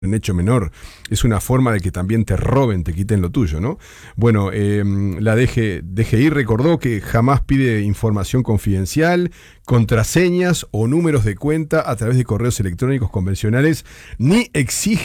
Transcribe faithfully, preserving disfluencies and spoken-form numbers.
en hecho menor, es una forma de que también te roben, te quiten lo tuyo, ¿no? Bueno, eh, la D G, D G I recordó que jamás pide información confidencial, contraseñas o números de cuenta a través de correos electrónicos convencionales, ni exige